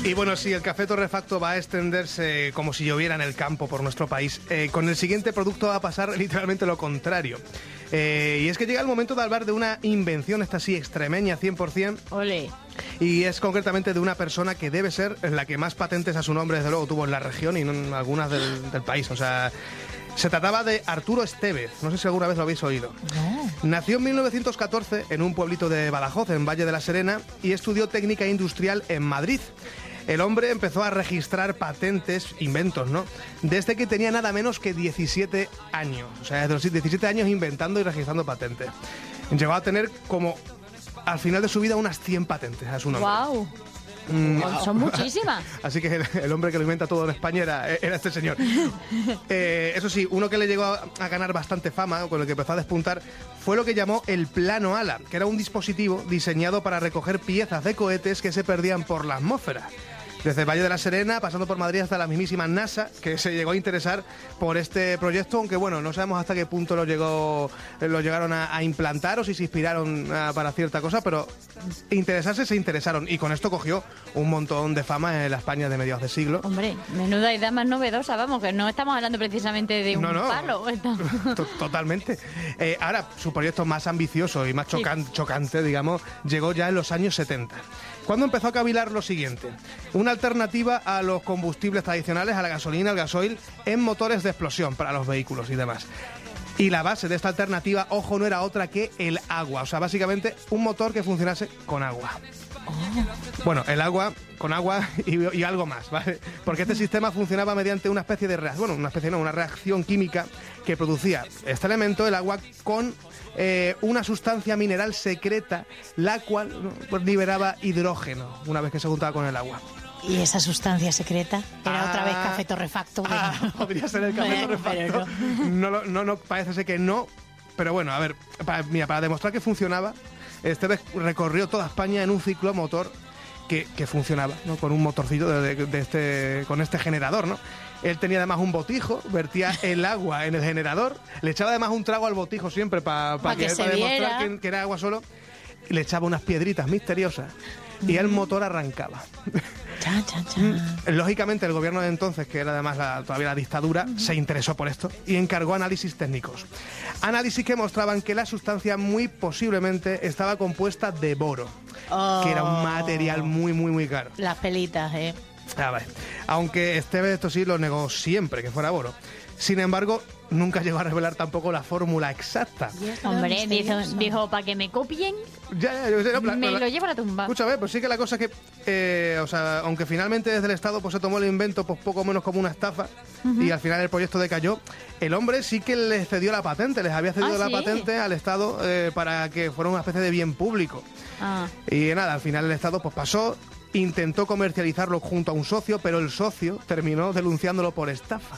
Y bueno, sí, el café torrefacto va a extenderse como si lloviera en el campo por nuestro país. Con el siguiente producto va a pasar literalmente lo contrario. Y es que llega el momento de hablar de una invención, esta sí, extremeña 100%. Ole. Y es concretamente de una persona que debe ser la que más patentes a su nombre, desde luego, tuvo en la región y no en algunas del país. O sea, se trataba de Arturo Estevez. No sé si alguna vez lo habéis oído. No. Nació en 1914 en un pueblito de Badajoz, en Valle de la Serena, y estudió técnica industrial en Madrid. El hombre empezó a registrar patentes, inventos, ¿no?, desde que tenía nada menos que 17 años. O sea, desde los 17 años inventando y registrando patentes. Llegó a tener como, al final de su vida, unas 100 patentes a su nombre. ¡Guau! Son muchísimas. Así que el hombre que lo inventa todo en España era este señor. Eso sí, uno que le llegó a ganar bastante fama, con el que empezó a despuntar, fue lo que llamó el plano ala, que era un dispositivo diseñado para recoger piezas de cohetes que se perdían por la atmósfera. Desde el Valle de la Serena, pasando por Madrid hasta la mismísima NASA, que se llegó a interesar por este proyecto, aunque bueno, no sabemos hasta qué punto lo llegaron a implantar o si se inspiraron para cierta cosa, pero interesarse se interesaron, y con esto cogió un montón de fama en la España de mediados de siglo. Hombre, menuda idea más novedosa, vamos, que no estamos hablando precisamente de un palo. Totalmente. Ahora, su proyecto más ambicioso y más chocante, digamos, llegó ya en los años 70. ¿Cuándo empezó a cavilar lo siguiente? Una alternativa a los combustibles tradicionales, a la gasolina, al gasoil, en motores de explosión para los vehículos y demás. Y la base de esta alternativa, ojo, no era otra que el agua. O sea, básicamente un motor que funcionase con agua. Bueno, el agua, con agua y algo más, ¿vale? Porque este sistema funcionaba mediante una especie de reacción, una reacción química que producía este elemento, el agua, con una sustancia mineral secreta, la cual liberaba hidrógeno una vez que se juntaba con el agua. ¿Y esa sustancia secreta era otra vez café torrefacto? Podría ser el café torrefacto. Pero no, parece ser que no. Pero bueno, a ver, para demostrar que funcionaba, Estevez recorrió toda España en un ciclomotor que funcionaba, ¿no?, con un motorcillo con este generador, ¿no? Él tenía además un botijo, vertía el agua en el generador, le echaba además un trago al botijo siempre para demostrar que era agua solo, y le echaba unas piedritas misteriosas y el motor arrancaba. Chan, chan, chan. Lógicamente el gobierno de entonces, que era además todavía la dictadura, se interesó por esto y encargó análisis técnicos. Análisis que mostraban que la sustancia muy posiblemente estaba compuesta de boro, que era un material muy, muy, muy caro. Las pelitas, Vale. Aunque Estevez, esto sí, lo negó siempre, que fuera boro. Sin embargo, nunca llegó a revelar tampoco la fórmula exacta. Hombre, dijo, para que me copien, me lo llevo a la tumba. Escúchame, pues sí que la cosa es que, aunque finalmente desde el Estado pues se tomó el invento pues poco menos como una estafa, y al final el proyecto decayó, el hombre sí que les cedió la patente, les había cedido la patente al Estado para que fuera una especie de bien público. Y nada, al final el Estado pues pasó, intentó comercializarlo junto a un socio, pero el socio terminó denunciándolo por estafa.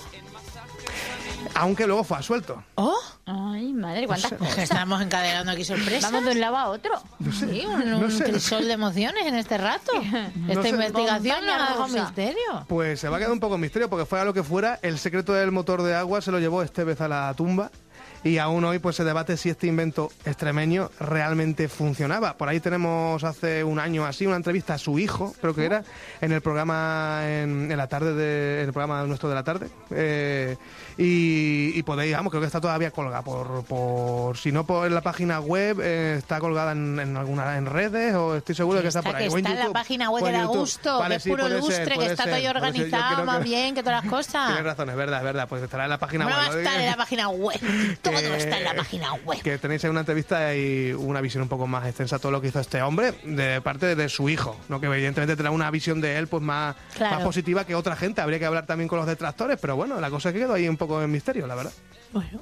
Aunque luego fue absuelto. Ay, madre, cuántas cosas. Estamos encadenando aquí sorpresas. Vamos de un lado a otro. No sé, Sí, un crisol de emociones en este rato. Esta investigación nos ha dejado un misterio. Pues se va a quedar un poco en misterio, porque fuera lo que fuera, el secreto del motor de agua se lo llevó Estevez a la tumba. Y aún hoy pues se debate si este invento extremeño realmente funcionaba. Por ahí tenemos hace un año así una entrevista a su hijo, creo que era, en el programa en la tarde, el programa nuestro de la tarde. Y podéis, creo que está todavía colgada por si no por la página web, está colgada en redes, o estoy seguro de que está por ahí. Que está en la página web de La Gusto, vale, que es puro lustre, que está todo ahí organizado más bien que todas las cosas. Tienes razón, es verdad, pues estará en la página web. No va a estar en la página web. Todo está en la página web. Que tenéis ahí una entrevista y una visión un poco más extensa de todo lo que hizo este hombre de parte de su hijo, ¿no? Que evidentemente tendrá una visión de él pues más positiva que otra gente. Habría que hablar también con los detractores, pero bueno, la cosa que quedó ahí un poco en misterio, la verdad. Bueno.